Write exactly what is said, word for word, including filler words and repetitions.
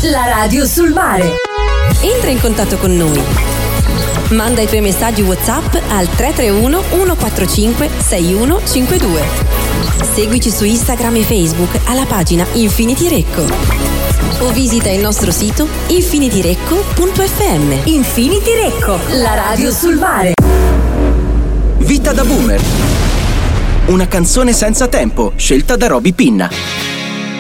la radio sul mare. Entra in contatto con noi. Manda i tuoi messaggi WhatsApp al tre tre uno uno quattro cinque sei uno cinque due. Seguici su Instagram e Facebook alla pagina Infinity Recco. O visita il nostro sito infinityrecco punto effe emme. Infinity Recco, la radio sul mare. Vita da boomer. Una canzone senza tempo, scelta da Roby Pinna.